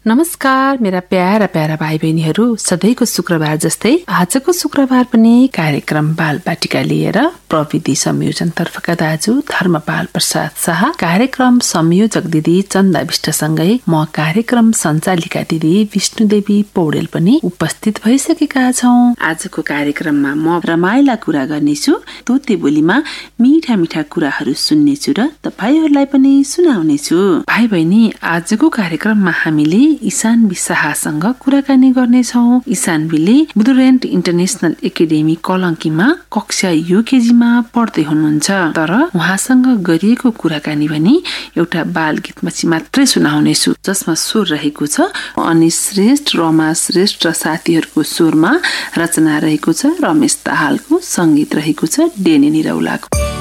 नमस्कार मेरा प्यारा भाइ बहिनीहरू, सधैँको शुक्रबार जस्तै आजको शुक्रबार पनि कार्यक्रम बाल बाटिका लिएर प्रविधि संयोजन तर्फका दाजु धर्मपाल प्रसाद शाह, कार्यक्रम संयोजक दिदी चन्दा विष्टसँगै म कार्यक्रम सञ्चालिका दिदी विष्णुदेवी पौडेल पनि उपस्थित भइसकेका छौं। आजको कार्यक्रममा म रमाइला कुरा गर्नेछु, तोते बोलीमा मिठा मिठा कुराहरू सुन्नेछु र तपाईहरुलाई पनि सुनाउनेछु। भाइ बहिनी, आजको कार्यक्रममा हामीले इशान्वी शाहसँग कुराकानी गर्नेछौं। इशान्वीले बुदुरेन्ट इन्टरनेशनल एकाडेमी कलंकीमा कक्षा युकेजीमा पढ्दै हुनुहुन्छ, तर उहाँसँग गरिएको कुराकानी भने एउटा बाल गीतपछि मात्रै सुनाउनेछु, जसमा स्वर रहेको छ अनिश श्रेष्ठ, रमा श्रेष्ठ र साथीहरूको स्वरमा, रचना रहेको छ रमेश दाहालको, संगीत रहेको छ डेनी निरौलाको।